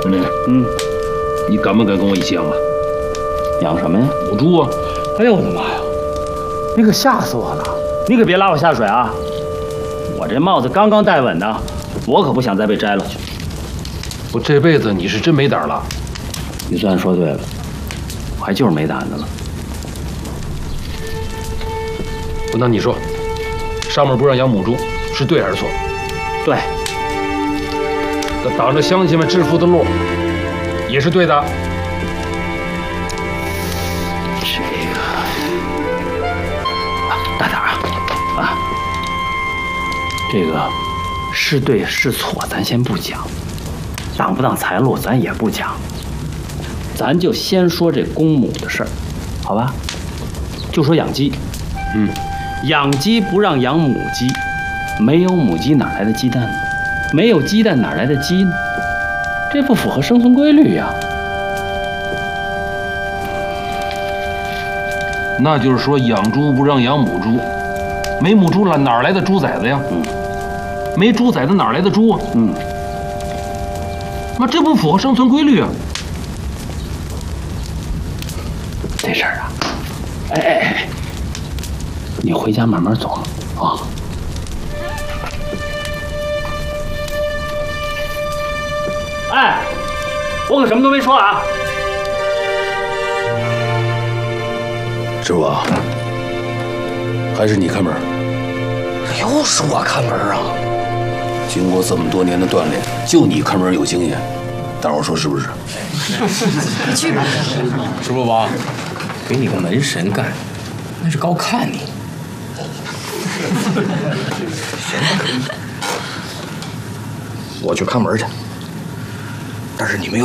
兄弟，你敢不敢跟我一起养啊？ 养什么呀？ 母猪啊！ 哎呦我的妈呀！你可吓死我了！你可别拉我下水啊！我这帽子刚刚戴稳呢，我可不想再被摘了去。 我这辈子你是真没胆了。 你算说对了，我还就是没胆子了。 不，那你说，上面不让养母猪是对还是错？ 对。 那挡着乡亲们致富的路也是对的。 这个大胆啊！这个是对是错，咱先不讲，挡不挡财路咱也不讲，咱就先说这公母的事儿，好吧？就说养鸡，养鸡不让养母鸡，没有母鸡哪来的鸡蛋呢？没有鸡蛋哪来的鸡呢？这不符合生存规律呀。 那就是说，养猪不让养母猪，没母猪了哪来的猪崽子呀？没猪崽子哪来的猪啊？那这不符合生存规律啊！ 这事儿啊，哎，你回家慢慢琢磨啊。哎，我可什么都没说啊。 师傅，还是你看门。 又是我看门啊！ 经过这么多年的锻炼，就你看门有经验，大伙说是不是？ 你去吧。 石伯伯，给你个门神干，那是高看你。 我去看门去，但是你们有